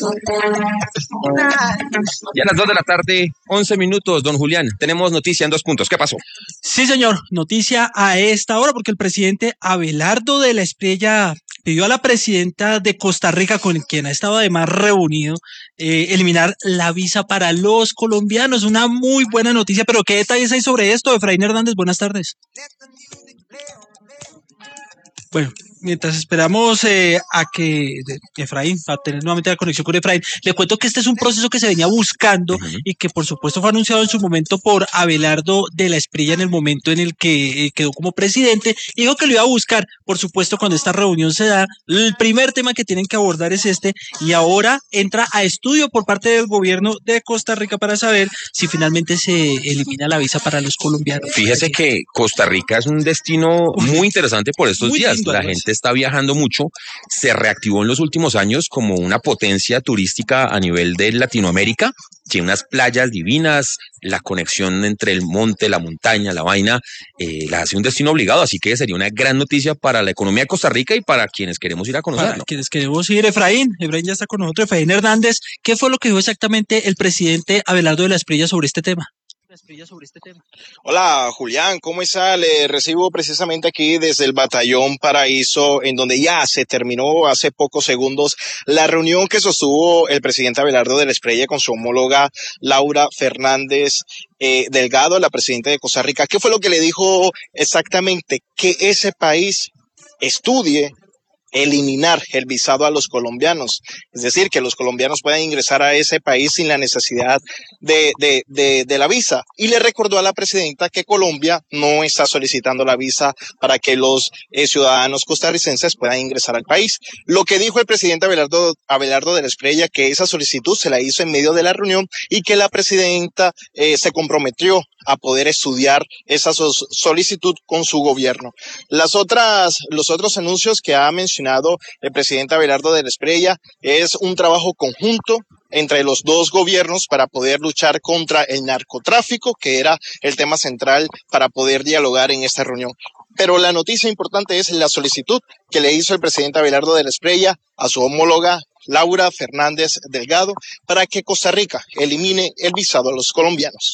Ya a las 2 de la tarde, 11 minutos, don Julián. Tenemos noticia en 2 puntos. ¿Qué pasó? Sí, señor. Noticia a esta hora porque el presidente Abelardo de la Espriella pidió a la presidenta de Costa Rica, con quien ha estado además reunido, eliminar la visa para los colombianos. Una muy buena noticia, pero ¿qué detalles hay sobre esto? Efraín Hernández, buenas tardes. Bueno, mientras esperamos a tener nuevamente la conexión con Efraín, le cuento que este es un proceso que se venía buscando y que por supuesto fue anunciado en su momento por Abelardo de la Espriella en el momento en el que quedó como presidente, y dijo que lo iba a buscar. Por supuesto, cuando esta reunión se da, el primer tema que tienen que abordar es este, y ahora entra a estudio por parte del gobierno de Costa Rica para saber si finalmente se elimina la visa para los colombianos. Fíjese que Costa Rica es un destino muy interesante por estos días. La gente está viajando mucho, se reactivó en los últimos años como una potencia turística a nivel de Latinoamérica. Tiene unas playas divinas, la conexión entre el monte, la montaña, la vaina, la hace un destino obligado, así que sería una gran noticia para la economía de Costa Rica y para quienes queremos ir a conocerlo. Para quienes queremos ir, Efraín ya está con nosotros, Efraín Hernández. ¿Qué fue lo que dijo exactamente el presidente Abelardo de la Espriella sobre este tema? Hola Julián, ¿cómo está? Le recibo precisamente aquí desde el Batallón Paraíso, en donde ya se terminó hace pocos segundos la reunión que sostuvo el presidente Abelardo de la Espriella con su homóloga Laura Fernández Delgado, la presidenta de Costa Rica. ¿Qué fue lo que le dijo exactamente? Que ese país estudie eliminar el visado a los colombianos, es decir, que los colombianos puedan ingresar a ese país sin la necesidad de la visa. Y le recordó a la presidenta que Colombia no está solicitando la visa para que los ciudadanos costarricenses puedan ingresar al país. Lo que dijo el presidente Abelardo de la Espriella, que esa solicitud se la hizo en medio de la reunión y que la presidenta se comprometió a poder estudiar esa solicitud con su gobierno. Los otros anuncios que ha mencionado el presidente Abelardo de la Espriella es un trabajo conjunto entre los dos gobiernos para poder luchar contra el narcotráfico, que era el tema central para poder dialogar en esta reunión. Pero la noticia importante es la solicitud que le hizo el presidente Abelardo de la Espriella a su homóloga Laura Fernández Delgado para que Costa Rica elimine el visado a los colombianos.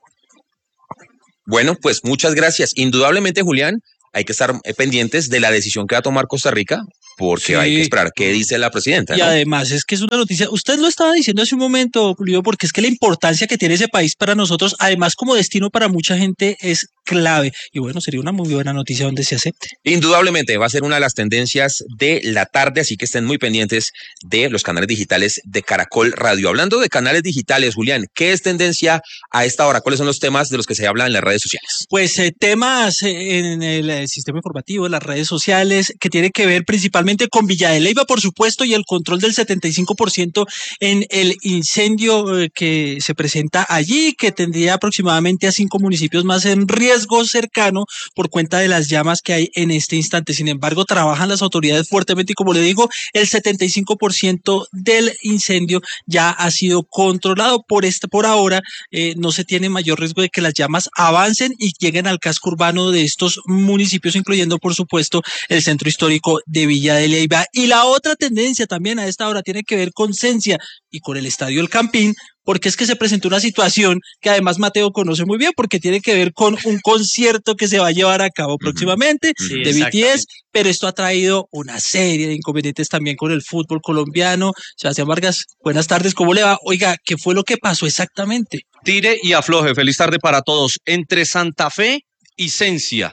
Bueno, pues muchas gracias. Indudablemente, Julián, hay que estar pendientes de la decisión que va a tomar Costa Rica, porque sí, hay que esperar qué dice la presidenta, y ¿no? Además es que es una noticia, usted lo estaba diciendo hace un momento, Julio, porque es que la importancia que tiene ese país para nosotros, además como destino para mucha gente, es clave. Y bueno, sería una muy buena noticia donde se acepte. Indudablemente va a ser una de las tendencias de la tarde, así que estén muy pendientes de los canales digitales de Caracol Radio. Hablando de canales digitales, Julián, ¿qué es tendencia a esta hora? ¿Cuáles son los temas de los que se habla en las redes sociales? Pues temas en el sistema informativo, en las redes sociales, que tiene que ver principalmente con Villa de Leyva, por supuesto, y el control del 75% en el incendio que se presenta allí, que tendría aproximadamente a 5 municipios más en riesgo cercano por cuenta de las llamas que hay en este instante. Sin embargo, trabajan las autoridades fuertemente y, como le digo, el 75% del incendio ya ha sido controlado. Por ahora no se tiene mayor riesgo de que las llamas avancen y lleguen al casco urbano de estos municipios, incluyendo, por supuesto, el centro histórico de Villa de Leyva. Y la otra tendencia también a esta hora tiene que ver con Cencia y con el Estadio El Campín, porque es que se presentó una situación que además Mateo conoce muy bien, porque tiene que ver con un concierto que se va a llevar a cabo próximamente de BTS, pero esto ha traído una serie de inconvenientes también con el fútbol colombiano. Sebastián Vargas, buenas tardes, ¿cómo le va? Oiga, ¿qué fue lo que pasó exactamente? Tire y afloje, feliz tarde para todos. Entre Santa Fe y Cencia,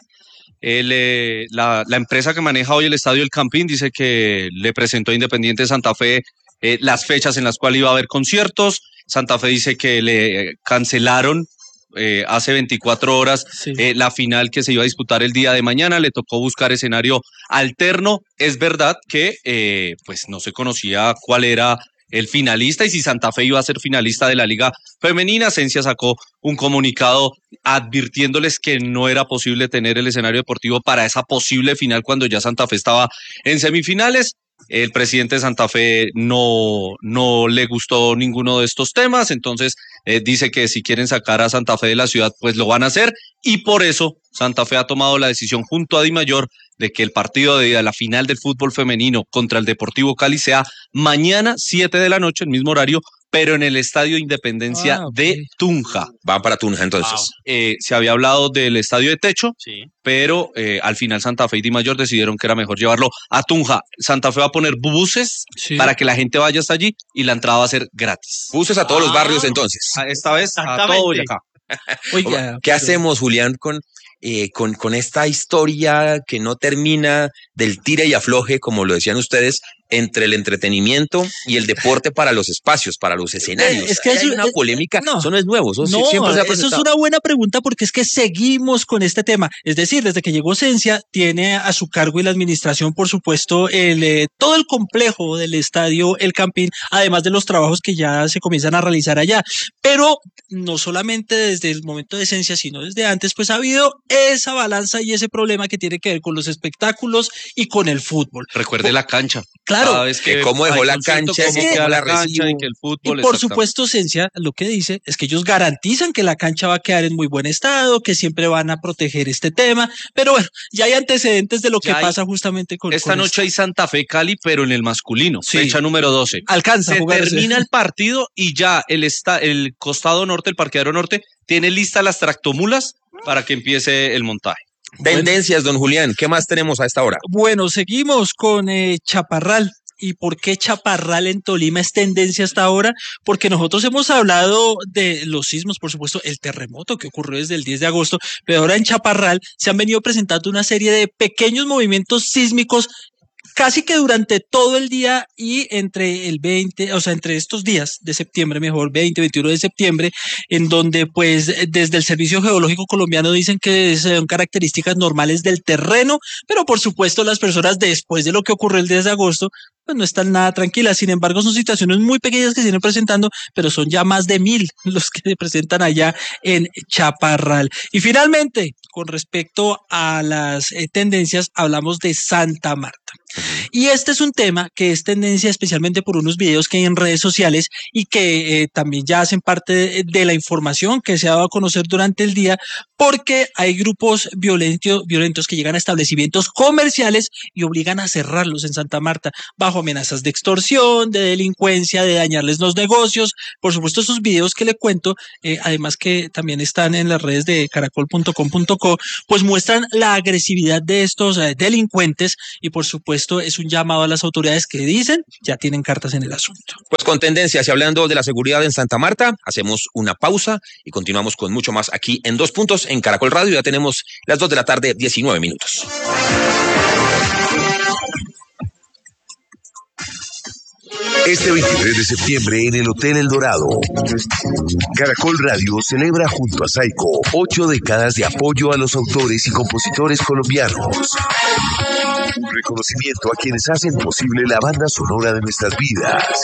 la empresa que maneja hoy el Estadio El Campín dice que le presentó a Independiente Santa Fe las fechas en las cuales iba a haber conciertos. Santa Fe dice que le cancelaron hace 24 horas la final que se iba a disputar el día de mañana. Le tocó buscar escenario alterno. Es verdad que pues no se conocía cuál era el finalista y si Santa Fe iba a ser finalista de la Liga Femenina. Cencia sacó un comunicado advirtiéndoles que no era posible tener el escenario deportivo para esa posible final cuando ya Santa Fe estaba en semifinales. El presidente de Santa Fe no le gustó ninguno de estos temas, entonces dice que si quieren sacar a Santa Fe de la ciudad, pues lo van a hacer, y por eso Santa Fe ha tomado la decisión junto a Dimayor de que el partido de la final del fútbol femenino contra el Deportivo Cali sea mañana 7 de la noche, el mismo horario, pero en el Estadio Independencia de Tunja. Van para Tunja entonces. Se había hablado del estadio de techo, pero al final Santa Fe y Dimayor decidieron que era mejor llevarlo a Tunja. Santa Fe va a poner buses para que la gente vaya hasta allí y la entrada va a ser gratis. Buses a todos los barrios entonces. Esta vez a todo Boyacá. Oiga, ¿Qué hacemos, Julián, con esta historia que no termina del tire y afloje, como lo decían ustedes, entre el entretenimiento y el deporte para los espacios, para los escenarios? Es que hay una polémica, eso no es nuevo, eso siempre se ha presentado. Eso es una buena pregunta porque es que seguimos con este tema. Es decir, desde que llegó Sensia, tiene a su cargo y la administración, por supuesto, todo el complejo del estadio El Campín, además de los trabajos que ya se comienzan a realizar allá. Pero no solamente desde el momento de Sensia, sino desde antes, pues ha habido esa balanza y ese problema que tiene que ver con los espectáculos y con el fútbol. Recuerde la cancha. Claro, que cómo dejó la cancha, cómo la cancha y que el fútbol. Y por supuesto, Sensia lo que dice es que ellos garantizan que la cancha va a quedar en muy buen estado, que siempre van a proteger este tema, pero bueno, ya hay antecedentes de lo que pasa justamente con esta noche hay Santa Fe Cali, pero en el masculino, fecha número 12. Alcanza a jugar. Termina el partido y ya el costado norte, el parqueadero norte, tiene listas las tractomulas para que empiece el montaje. Tendencias, don Julián, ¿qué más tenemos a esta hora? Bueno, seguimos con Chaparral. ¿Y por qué Chaparral en Tolima es tendencia hasta ahora? Porque nosotros hemos hablado de los sismos, por supuesto, el terremoto que ocurrió desde el 10 de agosto, pero ahora en Chaparral se han venido presentando una serie de pequeños movimientos sísmicos casi que durante todo el día y entre el 20, o sea, entre estos días de septiembre, mejor 20, 21 de septiembre, en donde pues desde el Servicio Geológico Colombiano dicen que son características normales del terreno, pero por supuesto las personas después de lo que ocurrió el 10 de agosto, pues no están nada tranquilas. Sin embargo, son situaciones muy pequeñas que se vienen presentando, pero son ya más de 1000 los que se presentan allá en Chaparral. Y finalmente, con respecto a las tendencias, hablamos de Santa Marta. Y este es un tema que es tendencia especialmente por unos videos que hay en redes sociales y que también ya hacen parte de la información que se ha dado a conocer durante el día, porque hay grupos violentos que llegan a establecimientos comerciales y obligan a cerrarlos en Santa Marta bajo amenazas de extorsión, de delincuencia, de dañarles los negocios. Por supuesto, esos videos que le cuento, además que también están en las redes de caracol.com.co, pues muestran la agresividad de estos delincuentes y por supuesto es un llamado a las autoridades que dicen ya tienen cartas en el asunto. Pues con tendencias y hablando de la seguridad en Santa Marta, hacemos una pausa y continuamos con mucho más aquí en Dos Puntos en Caracol Radio. Ya tenemos las 2 de la tarde, 19 minutos. Este 23 de septiembre en el Hotel El Dorado, Caracol Radio celebra junto a Saico 8 décadas de apoyo a los autores y compositores colombianos. Un reconocimiento a quienes hacen posible la banda sonora de nuestras vidas.